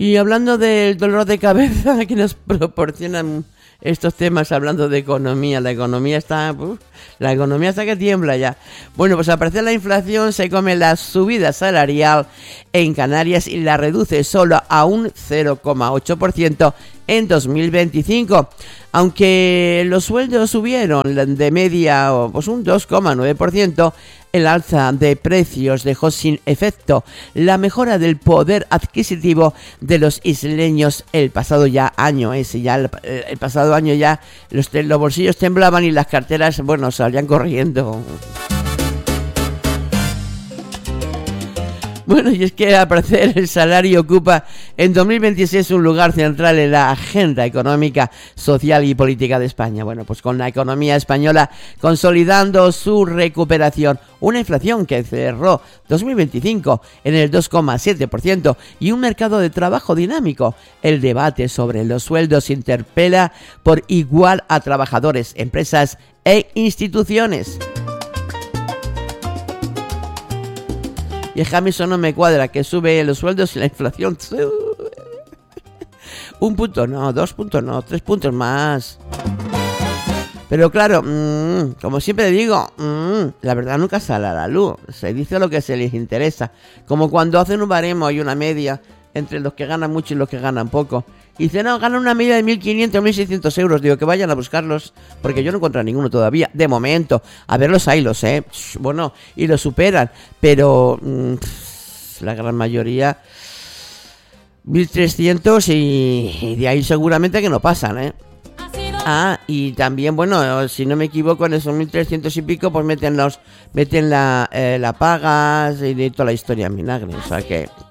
Y hablando del dolor de cabeza que nos proporcionan estos temas, hablando de economía, la economía está que tiembla ya. Bueno, pues al parecer la inflación se come la subida salarial en Canarias y la reduce solo a un 0,8% en 2025. Aunque los sueldos subieron de media pues un 2,9%, el alza de precios dejó sin efecto la mejora del poder adquisitivo de los isleños el pasado año. El pasado año ya los bolsillos temblaban y las carteras, bueno, salían corriendo. Bueno, y es que al parecer el salario ocupa en 2026 un lugar central en la agenda económica, social y política de España. Bueno, pues con la economía española consolidando su recuperación, una inflación que cerró 2025 en el 2,7% y un mercado de trabajo dinámico, el debate sobre los sueldos interpela por igual a trabajadores, empresas e instituciones. Y es que a mí eso no me cuadra, que sube los sueldos y la inflación. 1 punto no, 2 puntos no, 3 puntos más. Pero claro, como siempre digo, la verdad nunca sale a la luz. Se dice lo que se les interesa. Como cuando hacen un baremo y una media entre los que ganan mucho y los que ganan poco. Y dicen, no, ganan una media de 1.500 o 1.600 euros. Digo, que vayan a buscarlos, porque yo no encuentro ninguno todavía, de momento. A ver, los hay, bueno, y los superan. Pero la gran mayoría, 1.300 y de ahí seguramente que no pasan, y también, bueno, si no me equivoco, en esos 1.300 y pico, pues meten la pagas y de toda la historia en vinagre. O sea que